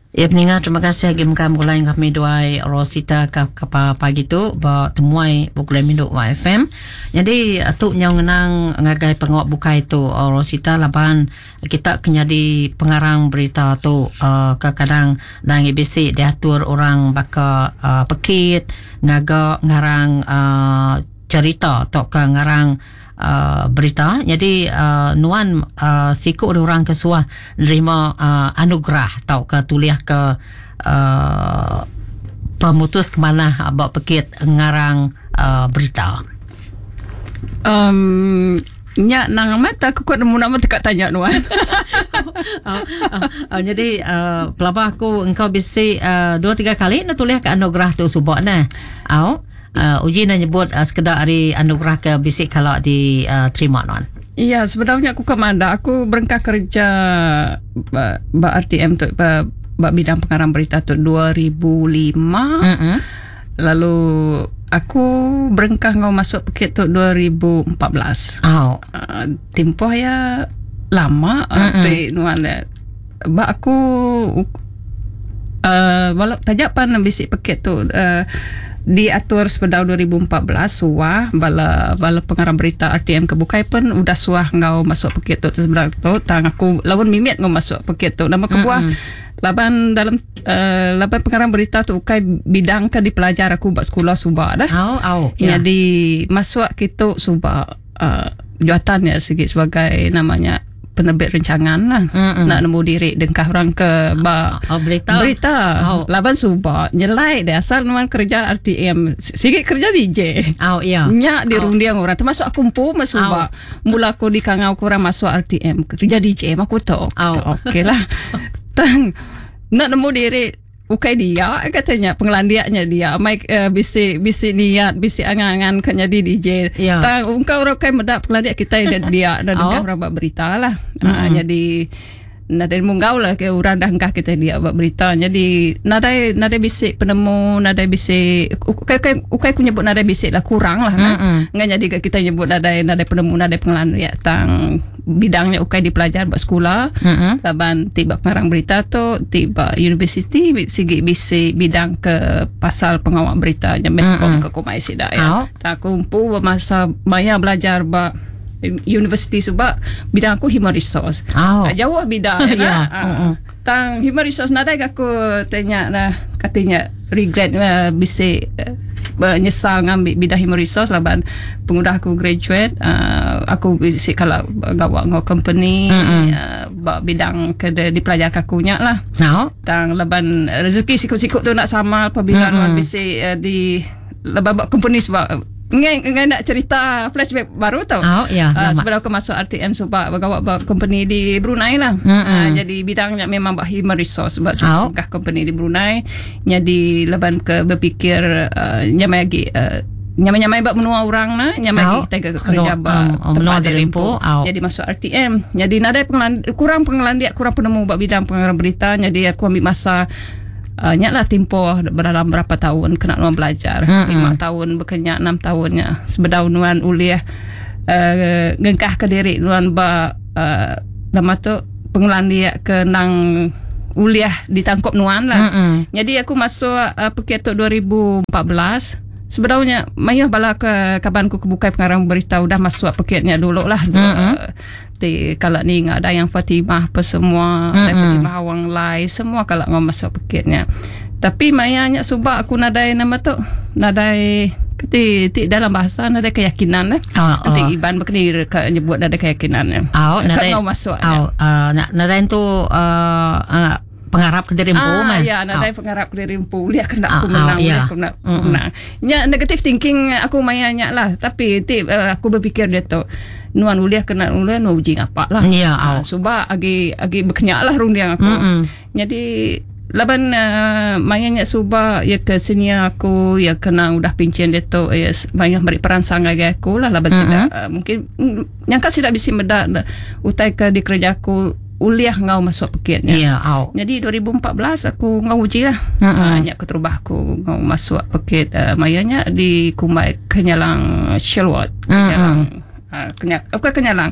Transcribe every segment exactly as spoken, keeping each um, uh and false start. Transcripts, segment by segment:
Ya peningat, terima kasih lagi muka mulai kami doai Rosita ke kapa pagi tu ba temuai bukulai minuk wa F M. Jadi atuk nyau ngenang ngagai pengawak bukai tu uh, Rosita laban kita kenyadi pengarang berita tu uh, kadang dan ibisi diatur orang baka uh, pekit ngaga ngarang uh, cerita atau ke ngarang Uh, berita. Jadi uh, nuan uh, siku orang kesuah nerima uh, anugerah atau ke tuliah ke uh, pemutus ke mana abak pekit ngarang uh, berita. Um, nya nang mata aku kau nemu nama dekat tanya nuan. uh, uh, uh, jadi uh, pelabah aku engkau bisi uh, dua tiga kali nak tuliah ke anugerah tu subak nah. Au Uh, uji nak nyebut uh, sekedar hari anugerah ke bisik kalau di uh, terima non. Iya, sebenarnya aku kemanda aku berengkah kerja ba, ba R T M tu ba, ba bidang pengarang berita tu dua ribu lima. Mm-hmm. Lalu aku berengkah ngau masuk pekit tu dua ribu empat belas. Oh. Uh, tempoh ya lama mm-hmm. uh, nuan ba aku uh, walau tajapan bisik pekit tu uh, diatur pada dua ribu empat belas suah bala bala pengarang berita R T M kebukai pun udah suah ngau masuk pekit tu sebenarnya tu tang aku lawan mimit ngau masuk pekit tu nama kebuah mm-hmm. laban dalam uh, laban pengarang berita tu ukai bidang ke dipelajar aku buat sekolah subak dah. Oh, oh, yeah. Jadi masuk kita subak uh, juatannya sikit sebagai namanya penerbit rancangan lah. Mm-mm. Nak nemu diri dengkah orang ke ba oh, berita berita oh. laban subak nyelai dia asal nuan kerja R T M sikit kerja D J oh iya nya di oh. rundiang orang termasuk aku empu masubak oh. mula aku di kangau kurang masuk R T M kerja D J aku tahu oh. okey lah tang nak nemu diri ukai dia katanya pengelandiaknya dia mai uh, bisi bisi niat bisi angan-angan kan jadi D J. Yeah. Tang ungkau orang kai medak pengelandiak kita dan dia dan oh. Engkau orang buat berita lah. Mm-hmm. Uh, jadi nadai munggau lah ke orang dah engkau kita dia buat berita. Jadi nadai nadai bisi penemu nadai bisi ukai ukai ukai ku nyebut nadai bisi lah kurang lah kan. Mm-hmm. Ngan jadi kita nyebut nadai nadai penemu nadai pengelandiak tang bidangnya ukai dipelajar buat sekolah. Mm-hmm. Laban tiba pengarang berita tu tiba universiti sigi bisi bidang ke pasal pengawal berita yang meskom mm-hmm. ke Kumai Sida ya. Oh. Tak kumpu masa maya belajar ba universiti sebab bidang aku human resource. Oh. Tak jauh bidang ya. Yeah. Uh, tang human resource nadai aku tanya nah katanya regret uh, bisi uh, menyesal ngambil bidang human resource laban pengudah aku graduate uh, aku bisi kalau gawak ngau company mm-hmm. uh, bidang ke dipelajar kakunya lah. No. Tang laban rezeki sikut-sikut tu nak sama apabila mm-hmm. bisi uh, di laban company sebab Ngai, ngai nak cerita flashback baru tau. Oh, ya, uh, sebelum aku masuk R T M sebab bergawak buat company di Brunei lah. Mm-hmm. Uh, jadi bidangnya memang buat human resource sebab oh. Sukah company di Brunei. Jadi leban ke berfikir uh, nyamai lagi uh, nyamai-nyamai buat menua orang lah. Nyamai lagi kita ke kerja buat um, tempat di Rimpo. Oh. Jadi masuk R T M. Jadi nadai pengelandiak, kurang pengelandiak, kurang penemu buat bidang pengarang berita. Jadi aku ambil masa Uh, nyaklah tempoh dalam berapa tahun kena nuan belajar mm-hmm. lima tahun berkenyak enam tahunnya sebedau nuan uliah uh, ngengkah ke diri nuan ba uh, nama tu pengelandiak ke nang uliah ditangkap nuan lah mm-hmm. Jadi aku masuk uh, pekit tu dua ribu empat belas sebenarnya mayuh bala ke kabanku kebukai pengarang berita udah masuk pekitnya dulu lah mm-hmm. uh, di, kalau ni ada yang Fatimah apa semua mm-hmm. Fatimah Awang Lai semua kalau ngau masuk pekitnya tapi mayanya subak aku nadai nama tu nadai keti ti dalam bahasa nadai keyakinan lah oh, keti oh. Iban berkini nyebut nadai keyakinan oh, nadai ngau masuk oh, uh, nadai tu uh, uh, pengharap ke diri Rimpo ah, mah. Ya, nadai oh. pengharap ke diri Rimpo. Lihat kena aku menang, oh, yeah. aku nak mm-hmm. menang. Nya negative thinking aku mayanya lah. Tapi ti uh, aku berfikir dia tu nuan uliah kena uliah nu uji apa lah. Ya, yeah, uh, sebab agi agi berkenyak lah rundiang aku. Mm-hmm. Jadi laban uh, mayanya subak ya ke sini aku ya kena udah pincin dia tu ya banyak beri peransang lagi aku lah laban mm-hmm. Sida uh, mungkin mm, nyangka sida bisi medak utai ke di kerja aku uliah ngau masuk pekitnya. Yeah, oh. Jadi dua ribu empat belas aku ngau uji lah. Banyak uh, keterubah aku ngau masuk pekit uh, mayanya di Kumbai Kenyalang Sherwood. Kenyalang uh, Kenyal, okay, Kenyalang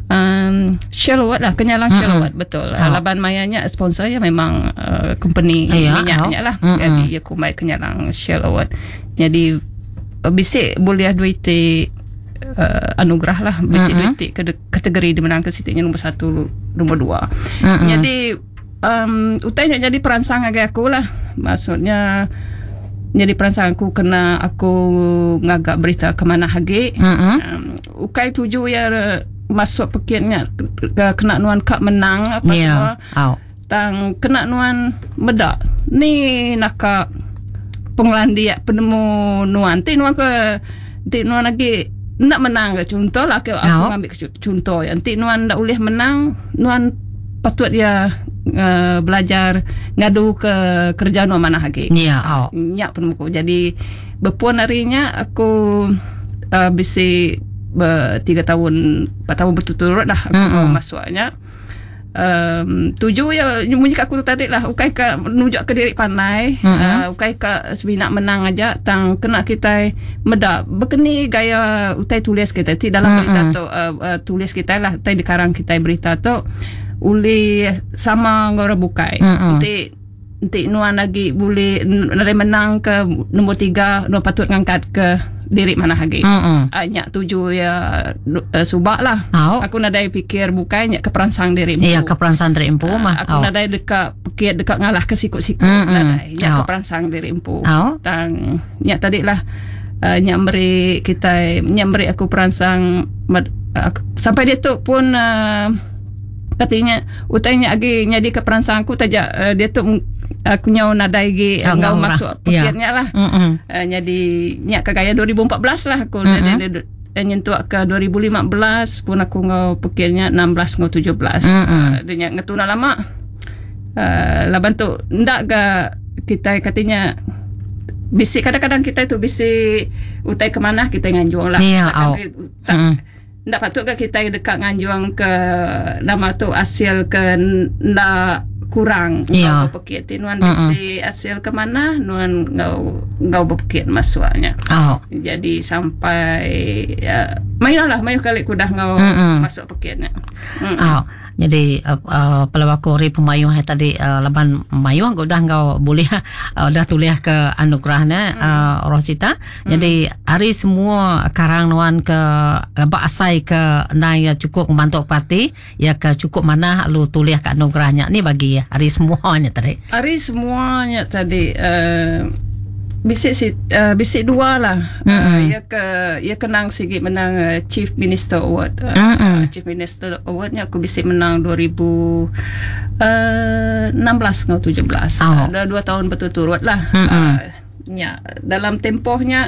um, Shell Award lah, Kenyalang mm-hmm. Shell Award, betul. Oh. Laban mayanya sponsor ya memang uh, company yeah, minyaknya oh. lah. Mm-hmm. Jadi ya ku mai Kenyalang Shell Award. Jadi uh, bisik boleh duit uh, anugerah lah, bisik mm-hmm. duit kategori dimenang ke sitiknya nombor satu, nombor dua. Mm-hmm. Jadi um, utainya jadi perangsang agak aku lah. Maksudnya jadi perangsang aku kena aku ngagak berita ke mana hagi. Mm-hmm. Um, ukai tuju ya masuk pekitnya kena nuan kak menang apa yeah. semua. Oh. Tang kena nuan medak. Ni nak penglandia penemu nuan. Ti nuan ke ti nuan lagi nak menang ke contoh lah aku oh. ambil contoh. Nanti nuan dah boleh menang, nuan patut dia uh, belajar ngadu ke kerja nuan mana lagi. Ya, yeah. oh. Nyak penemu. Jadi berpuan harinya aku uh, bisi ber, tiga tahun, empat tahun berturut-turut dah aku mm-hmm. masuknya. Um, tuju ya bunyi kat aku tadi lah ukai ka nujak ke diri pandai mm-hmm. uh, ukai ka sebinak menang aja tang kena kita medak berkeni gaya utai tulis kita ti dalam mm-hmm. berita tu uh, uh, tulis kita lah utai di karang kita berita tu uli sama ngora bukai mm-hmm. ti nanti nuan lagi boleh nari menang ke nombor tiga nuan patut ngangkat ke diri mana lagi mm-hmm. Nyak tuju ya uh, subak lah oh. Aku nadai pikir bukannya keperansang diri empu. Iya keperansang diri empu uh, mah aku oh. nadai dekat pikir dekat ngalah ke sikut-sikut mm-hmm. nadai nyak oh. keperansang diri empu oh. Tang nyak tadi lah uh, nyak beri kita nyak beri aku peransang uh, sampai dia tu pun uh, katanya utainya lagi nyadi keperansang aku tajak uh, dia tu aku nyau nadai gi oh, ngau masuk pikirnya yeah. lah mm-hmm. uh, jadi nyak ke gaya dua ribu empat belas lah aku mm-hmm. dan nyentuh ke dua ribu lima belas pun aku ngau pikirnya enam belas ngau tujuh belas mm-hmm. uh, dia nyak ngetuna lama uh, laban tu ndak ga kita katanya bisik kadang-kadang kita tu bisik utai ke mana kita nganjuang lah yeah, oh. tak, mm. ndak patut ke kita dekat nganjuang ke nama tu hasil ke ndak kurang yeah. ngau berpikir nuan bisi uh-uh. hasil ke mana nuan ngau ngau berpikir masuknya oh. Jadi sampai ya, mayalah mayu kali ku dah ngau uh-uh. masuk pikirnya oh. Jadi uh, uh, pelawak kori pemayuh tadi uh, laban mayuh aku dah ngau boleh uh, dah tulis ke anugerahnya uh, Rosita. Jadi hari semua karang nuan ke uh, asai ke nai cukup membantu parti ya ke cukup mana lu tulis ke anugerahnya ni bagi hari semuanya tadi. Hari semuanya tadi uh, bisik si uh, bisik dua lah mm-hmm. uh, ya ke ya kenang sikit menang uh, Chief Minister Award uh, mm-hmm. uh, Chief Minister Awardnya aku bisik menang dua ribu enam belas atau tujuh belas oh. Dah dua tahun berturut-turut lah mm-hmm. uh, ya, dalam tempohnya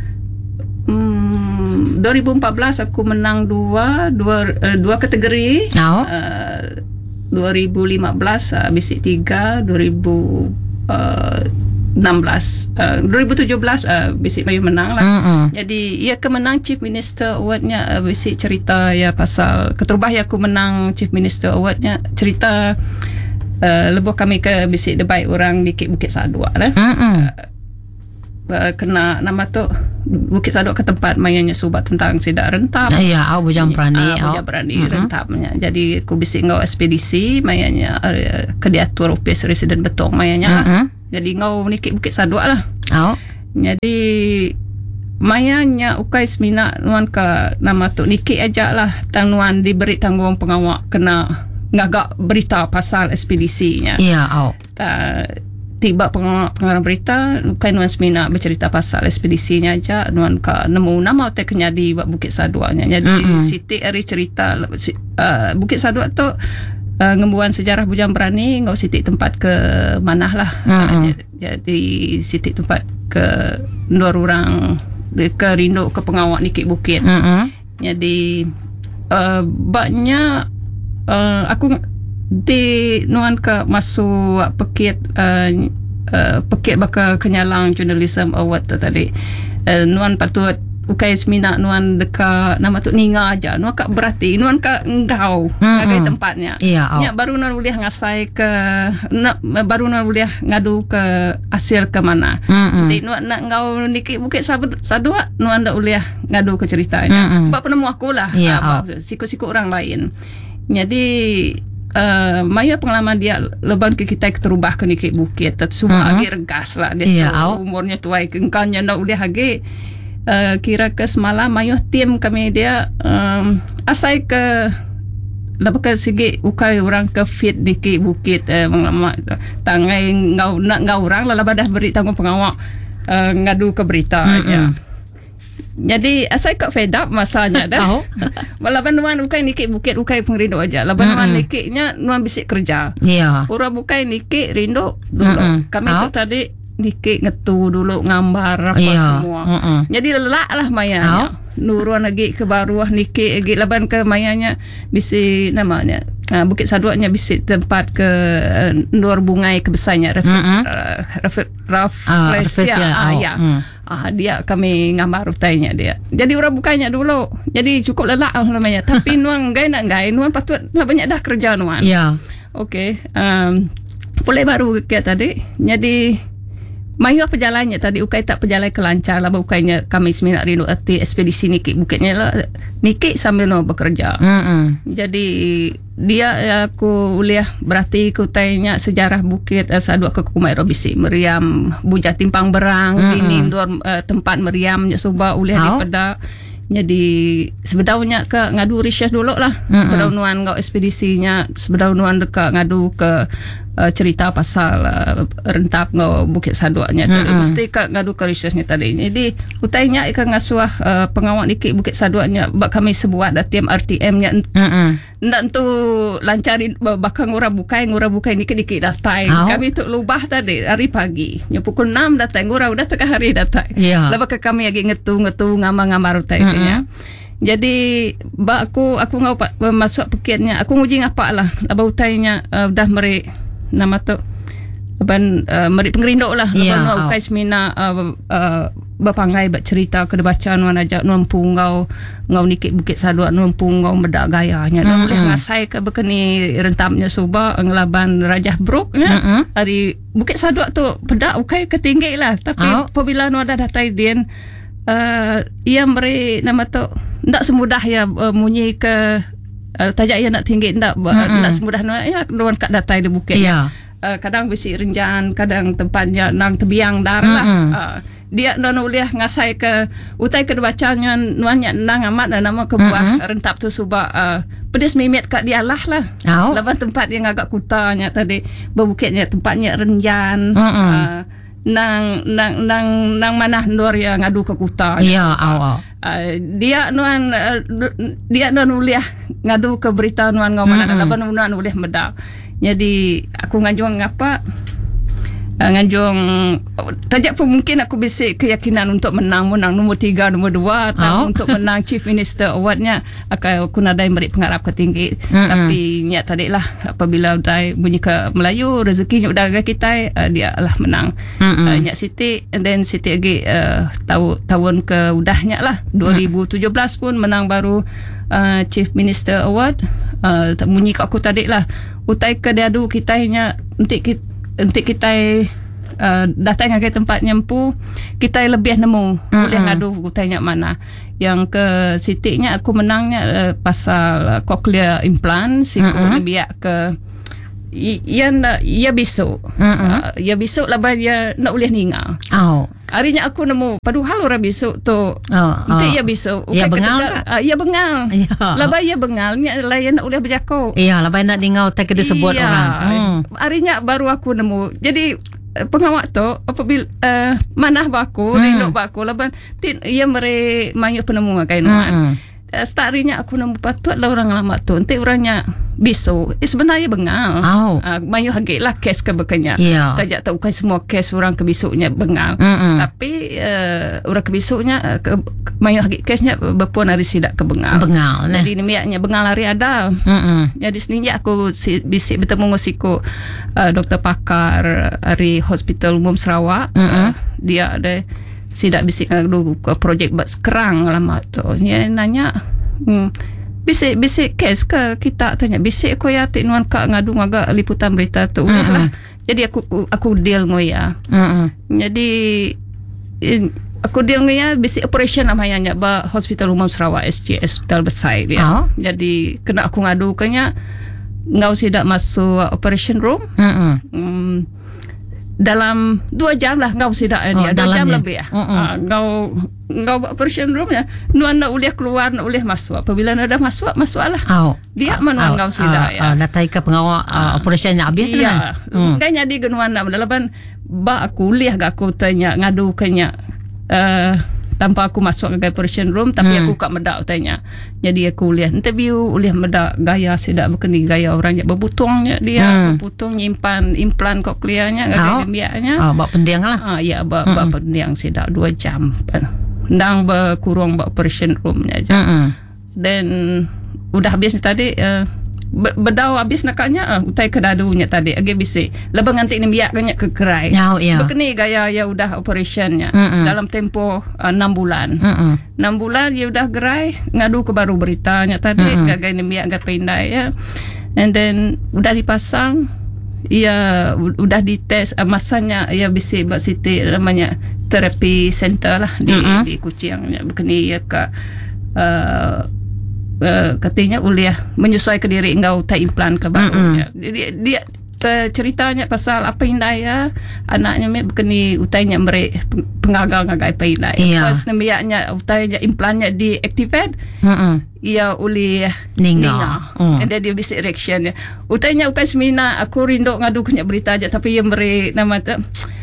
um, dua ribu empat belas aku menang dua dua, uh, dua kategori oh. uh, dua ribu lima belas uh, bisik tiga dua ribu enam belas uh, dua ribu tujuh belas uh, bisik mayu menang lah mm-hmm. Jadi ia kemenang Chief Minister Awardnya uh, bisik cerita ya pasal keterubah ya aku menang Chief Minister Awardnya cerita uh, lebuh kami ke bisik debai orang di Bukit Sadua lah mm-hmm. uh, uh, kena nama tu Bukit Sadua ke tempat mayanya subat tentang sidak rentap ya au bujang berani uh, bujang berani mm-hmm. rentapnya jadi aku bisik ngau ekspedisi mayanya uh, ke diatur ofis residen betong mayanya mm-hmm. Jadi ngau menikik Bukit Sadua lah oh. Jadi mayanya ukai semina nuan ke nama tu nikik aja lah tang nuan diberi tanggung pengawak kena ngagak berita pasal ekspedisinya iya yeah, oh. Tiba pengawak pengarang berita ukai nuan semina bercerita pasal ekspedisinya aja nuan ke nemu nama utai kenyadi buat Bukit Saduanya jadi mm-hmm. Siti hari cerita uh, Bukit Sadua tu Uh, ngembuan sejarah bujang berani ngau sitik tempat ke mana lah mm-hmm. uh, jadi sitik tempat ke dua orang ke rindu ke pengawak nikik bukit mm-hmm. Jadi uh, baknya uh, aku di nuan ke masuk pekit uh, uh, pekit bakal Kenyalang Journalism Award tu tadi uh, nuan patut ukai semina nuan dekat nama tu Ninga aja nuan kak berarti nuan kak engkau ngagai tempatnya iya nya baru nuan boleh ngasai ke na, baru nuan boleh ngadu ke hasil ke mana nanti nuan nak ngau niki bukit sadua nuan ndak boleh ngadu ke ceritanya bab penemu aku lah iya, siku-siku orang lain jadi Uh, maya pengalaman dia leban ke kita terubah ke niki bukit tak semua uh-huh. agi regas lah dia yeah, tu, umurnya tuai kengkanya nak udah agi uh, kira ke semalam maya tim kami dia um, asai ke lepas ke segi ukai orang ke fit niki bukit uh, tangai ngau nak ngau orang lah dah beri tanggung pengawal uh, ngadu ke berita mm-hmm. ya. Jadi asal kau fed up masanya dah. Walaupun nuan ukai nikik bukit ukai pengrindu aja. Laban mm-hmm. nuan nikiknya nuan bisik kerja. Iya. Yeah. Orang bukai nikik rindu dulu. Mm-hmm. Kami tu tadi nikik ngetu dulu gambar apa yeah. semua. Mm-hmm. Jadi lelak lah mayanya. Nuruan lagi ke baruah nikik lagi laban ke mayanya bisi namanya. Uh, Bukit Saduaknya bisik tempat ke uh, Nur Bungai kebesarnya Ref, mm-hmm. uh, Ref, Ref, uh, Reflesia ah, oh. ya. mm. ah, dia kami ngambar utainya dia jadi orang bukanya dulu jadi cukup lelak namanya tapi nuan gai nak gai nuan patut lah banyak dah kerja nuan ya yeah. okey um, boleh baru ke tadi jadi mayu perjalanannya tadi ukai tak perjalanan kelancar lah ukainya kami seminar rindu arti ekspedisi nikik bukitnya lah nikik sambil no bekerja mm-hmm. jadi dia aku uliah berarti kutainya sejarah bukit uh, Saduak ke Kumai Robisi meriam buja timpang berang mm-hmm. dini dua uh, tempat meriamnya suba uliah di peda jadi sebedaunya ke ngadu research dulu lah mm-hmm. sebedau nuan ngau ekspedisinya sebedau nuan dekat ngadu ke uh, cerita pasal uh, rentap ngau Bukit Saduaknya tadi mm-hmm. mesti ke ngadu ke researchnya tadi jadi utainya ikan ngasuah uh, pengawal nikik Bukit Saduaknya bak kami sebuah dah tim R T M nya mm-hmm. ndak tu lancari bakal ngura bukai ngura bukai nikik-nikik datai oh. kami tu lubah tadi hari pagi nya pukul enam datai ngura udah tengah hari datai yeah. lepas ke kami lagi ngetu-ngetu ngama-ngamar utai mm-hmm. ya. Jadi ba aku aku ngau masuk pekitnya aku nguji ngapa lah aba utainya uh, dah meri nama tu ban uh, meri pengerindok lah yeah, lepas nu ukai semina uh, uh, bapangai bak cerita ke baca nuan aja nuan pungau ngau nikik Bukit Saduak nuan pungau medak gayanya mm-hmm. boleh ngasai ke bekeni rentamnya suba ngelaban Rajah Bruk ya mm-hmm. hari Bukit Saduak tu pedak ukai ketinggi lah tapi oh. apabila nu ada datai din uh, ia meri nama tu ndak semudah ya uh, munyi ke uh, tajak ia nak tinggi ndak mm-hmm. ndak semudah nu ya nuan kat datai di bukit yeah. uh, kadang bisi renjan kadang tempatnya nang tebiang dar lah mm-hmm. uh, dia non uliah ngasai ke utai ke bacanya nuannya nang amat nama ke buah mm-hmm. rentap tu suba uh, pedes mimit kat dia lah lah oh. lepas tempat yang agak kutanya tadi berbukitnya tempatnya renjan mm-hmm. uh, nang nang nang nang mana Nur yang ngadu ke kuta ya awal uh, dia nuan uh, dia non uliah ngadu ke berita nuan ngau mana mm-hmm. lepas nuan uliah medak jadi aku ngajung ngapa Uh, nganjung tajak pun mungkin aku bisik keyakinan untuk menang menang nombor tiga nombor dua oh. untuk menang Chief Minister Awardnya akan aku nadai merik pengharap ketinggi mm-hmm. tapi niat tadi lah apabila dai bunyi ke Melayu rezekinya udah agak kita uh, dia lah menang mm-hmm. uh, niat Siti and then Siti lagi uh, tahu tahun ke udahnya lah dua ribu tujuh belas pun menang baru uh, Chief Minister Award uh, bunyi ke aku tadi lah utai ke diadu kitanya nanti kita nanti kita uh, datang ke tempat nyempu kita lebih nemu boleh mm-hmm. ngadu tanya mana yang ke sitiknya aku menangnya uh, pasal uh, cochlear implant siku mm-hmm. biak ke ia nak ia besok mm-hmm. uh, ia besok lah dia nak boleh ninga oh. harinya aku nemu padu hal orang besok tu oh, nanti oh. ia besok ia bengal uh, ia bengal yeah. Laba ia bengalnya layan nak boleh berjakau iya laba nak dingau tak kena sebut iya. orang hmm. harinya baru aku nemu jadi pengawak tu apabila uh, manah baku hmm. rindu baku laba ia mere mayu penemu kainuan hmm. Starinya aku nemu patut lah orang lama tu nanti orangnya bisu eh, sebenarnya bengal oh. uh, mayu hagik lah kes ke bekanya yeah. tajak tahu kan semua kes orang kebisuknya bengal mm-hmm. tapi uh, orang kebisuknya uh, ke, mayu hagik kesnya berpuan hari sidak ke bengal bengal nah. Jadi niatnya bengal hari ada mm-hmm. jadi sendiri aku si, bisik bertemu ngosiku uh, doktor pakar hari Hospital Umum Sarawak mm-hmm. uh, dia ada sidak bisik ngadu projek buat sekarang lama tu. Dia nanya, hmm, bisik bisik kes ke kita tanya bisik ko ya ti nuan ka ngadu ngaga liputan berita tu. Mm-hmm. Lah. Jadi aku aku deal ngoya. Mm-hmm. Jadi in, aku deal ngoya bisik operation namanya ba Hospital Umum Sarawak S J S hospital besar dia. Oh. Jadi kena aku ngadu kanya ngau sidak masuk operation room. Mm-hmm. Hmm, dalam dua jam lah ngau sidak dia. Oh, dua jam dia. Lebih ya. Uh-uh. Uh, ngau ngau operation room ya. Nuan nak ulih keluar, nak ulih masuk. Apabila nak dah masuk, masuklah. Oh. Dia mana ngau sidak uh, ya. Uh, latai ke pengawal uh, operation yang habis lah. Ya. Hmm. Kan jadi genuan nak dalam ba aku ulih gak aku tanya ngadu kanya uh, tanpa aku masuk ke operation room tapi hmm. aku kat medak tanya. Jadi aku lihat interview ulih medak gaya sedak berkeni gaya orang yang berbutungnya dia hmm. berbutung nyimpan implan koklearnya gaya biaknya. Ah, bak pendiang lah. Ah ya bak hmm. bak pendiang sedak dua jam. Ndang berkurung bak operation roomnya aja. Hmm. Dan udah habis tadi uh, bedau habis nakanya uh, utai kedadunya tadi age bisi lebih nganti ni biak kanya ke kerai oh, yeah. Bekeni gaya ya udah operationnya mm-mm. dalam tempo uh, enam bulan Mm-mm. enam bulan ya udah gerai ngadu ke baru beritanya tadi gagai ni biak gak pendai ya and then udah dipasang ya udah dites uh, masanya ya bisi Mbak Siti namanya terapi center lah di, di Kuching bekeni ya ke uh, Uh, katanya uliah menyesuaikan diri engkau tak implan ke barunya. Dia, dia uh, ceritanya pasal apa indaya anaknya me bekeni utainya mere pengagal ngagai apa indaya. Yeah. Pas nembiaknya utainya implannya diactivate. Mm-mm. Ia uliah ninga. ninga. Mm. And then dia bisa reaction dia. Utainya ukai semina aku rindu ngadu kenya berita aja tapi ia mere nama tu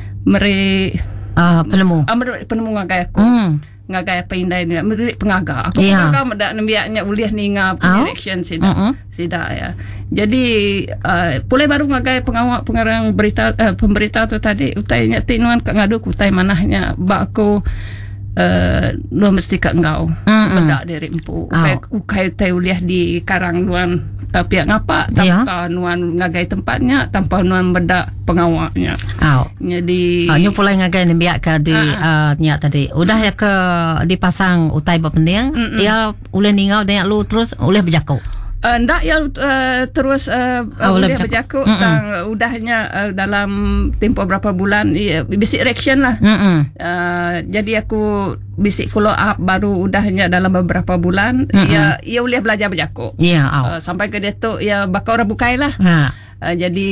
mere uh, penemu. Ah uh, penemu ngagai aku. Mm. Ngagai apa indai ni mendidik pengaga aku yeah. pengaga mendak nembiaknya uliah ninga oh? Direction sida uh-uh. sida ya jadi uh, pulai baru ngagai pengawal pengarang berita uh, pemberita tu tadi utainya tinuan kat ngadu utai manahnya bak aku uh, lu mesti kat engkau mendak dari empu ukai oh. ukai utai uliah di karang nuan uh, pihak ngapa tanpa yeah. nuan ngagai tempatnya tanpa nuan bedak pengawalnya oh. Jadi oh, nyu pulai ngagai nembiak ke di uh, nyak tadi udah ya ke dipasang utai berpendiang ya uleh ningau dan lu terus uleh berjaku. Uh, ndak ya uh, terus uh, oh, uleh berjaku tang udahnya uh, dalam tempoh berapa bulan ya, basic reaction lah. Uh, jadi aku basic follow up baru udahnya dalam beberapa bulan Mm-mm. ya ya uleh belajar berjaku. Yeah, oh. uh, sampai ke dia tu ya bakal orang bukai lah. Uh, jadi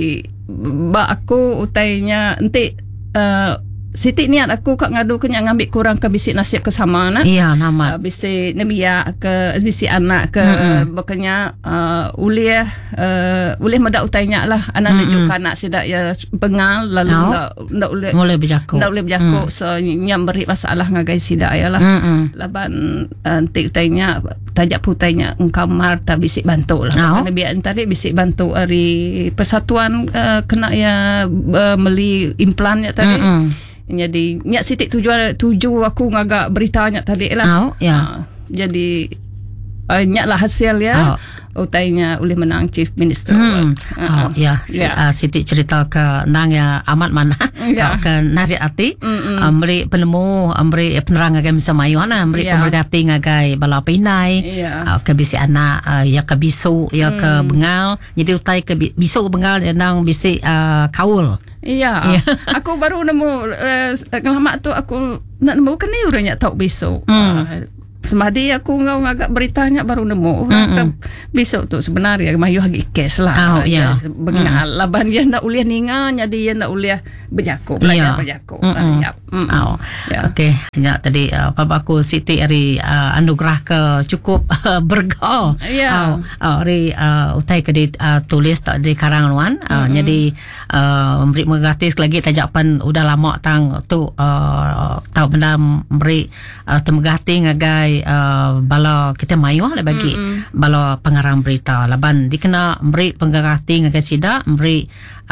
ba aku utainya enti uh, Siti niat aku kak ngadu kenya ngambil kurang ke bisik nasib ke sama nak. Iya nama. Uh, bisik nebia ke bisik anak ke mm-hmm. bekenya uh, uliah uh, uliah medak utainya lah anak mm-hmm. tunjuk anak sidak ya bengal lalu ndak ndak ulih mulai berjaku. Ndak ulih berjaku mm. so nyam beri masalah ngagai sidak ya lah. Mm-hmm. Laban enti uh, utainya tajak putainya engkau mar tak bisik bantu lah. Oh. Karena biar tadi bisik bantu dari persatuan uh, kena ya uh, meli implannya tadi. Mm-hmm. Jadi nyak Siti tuju tuju aku ngagak beritanya tadi lah. Oh, yeah. uh, jadi uh, nyak lah hasil ya. Oh. Utainya boleh menang Chief Minister. Hmm. Uh, oh, ya. Yeah. Uh, Siti cerita ke nang ya amat mana yeah. ke narik hati. Memberi um, penemu, memberi penerang ngagai bisa mayu ana, memberi yeah. pemerhati ngagai bala pinai. Yeah. Uh, ke bisi anak uh, ya ke bisu, ya mm. ke bengal. Jadi utai ke bisu bengal nang bisi uh, kaul. Iya, yeah. Aku baru nemu uh, ngelamak tu aku nak nemu kan ni urangnya tahu besok. Mm. Uh, Semadi aku ngau ngagak beritanya baru nemu mm-hmm. besok tu sebenarnya mayu hagi kes lah. Oh, yeah. Bengal mm. laban dia nak uliah ninga jadi dia nak uliah berjaku belajar yeah. berjaku. Mm-hmm. Ya. Mm. Oh. Yeah. Okey. Ya tadi uh, papa aku Siti hari uh, anugerah ke cukup uh, bergau. Ya. Yeah. Oh, hari uh, utai ke di uh, tulis tak di karangan uh, mm-hmm. jadi uh, memberi mengatis lagi tajapan udah lama tang tu uh, tahu benda memberi uh, temegati ngagai ngagai uh, bala kita mayu lah bagi mm-hmm. bala pengarang berita laban dikena beri penggarati ngagai sida beri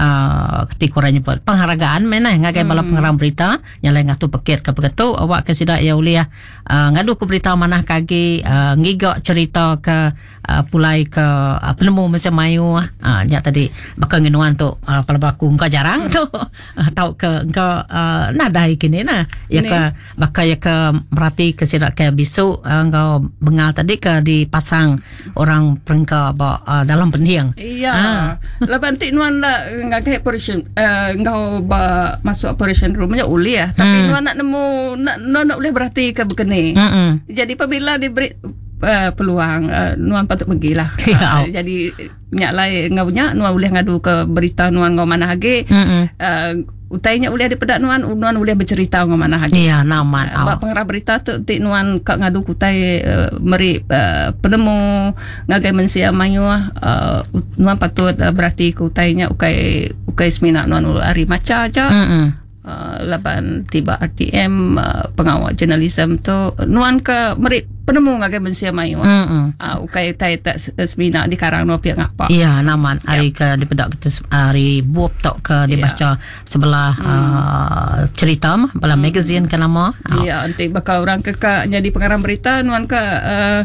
uh, ketika orang nyebut penghargaan mana ngagai mm. bala pengarang berita yang lain ngatu peket ke begitu awak ke sida ya uliah uh, ngadu ke berita mana kagi uh, ngigak cerita ke uh, pulai ke uh, penemu masa mayu uh, nya tadi bakal ngenuan tu uh, pelabaku engkau jarang tu uh, tahu ke engkau uh, nadai kini nah ya ke bakal ya ke merati ke sida ke bisu uh, engkau bengal tadi ke dipasang orang perengka uh, dalam pendiang iya uh. Laban ti nuan lah ngagai operation uh, engkau ba masuk operation roomnya uli ya tapi hmm. nuan nak nemu nak nuan nak boleh berarti ke begini hmm. jadi apabila diberi uh, peluang uh, nuan patut pergilah uh, jadi nyak lai ngaunya nuan boleh ngadu ke berita nuan ngau mana hage hmm. uh, utainya boleh daripada nuan nuan boleh bercerita ngau mana hage iya naman uh, bak pengarah berita tu ti nuan kak ngadu kutai uh, meri uh, penemu ngagai mensia mayu uh, nuan patut uh, berarti ke utainya ukai ukai semina nuan hari maca aja mm-hmm. Uh, laban tiba R T M uh, pengawal jurnalism tu nuan ke meri penemu ngagai mensia mayu mm-hmm. uh, ukai tai tak semina di karang no pihak ngapa iya naman hari yep. ke dipedak kita hari buop tok ke dibaca yeah. sebelah mm. uh, cerita mah bala mm. magazine ke nama iya nanti bakal orang ke jadi pengarang berita nuan ke uh,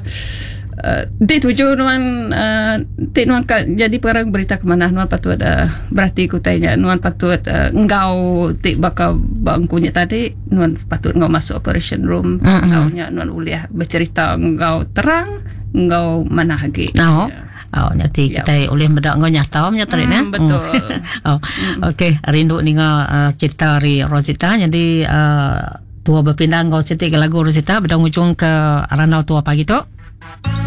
Uh, di tujuh nuan uh, ti nuan ka jadi pengarang berita kemana nuan patut uh, berarti kutainya nuan patut uh, engkau ti bakal bangkunya tadi nuan patut engkau masuk operation room mm-hmm. engkau nya nuan uliah bercerita engkau terang engkau mana hagi oh. Oh, nanti yep. kita boleh bedak ngau nyata nyata mm, eh betul oh. mm. okey rindu ninga uh, cerita dari Rosita jadi uh, tua berpindah ngau siti ke lagu Rosita bedang ujung ke Arandau tua pagi tu